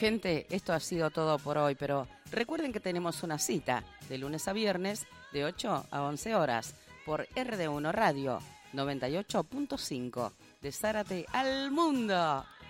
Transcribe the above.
Gente, esto ha sido todo por hoy, pero recuerden que tenemos una cita de lunes a viernes de 8 a 11 horas por RD1 Radio 98.5 de Zárate al Mundo.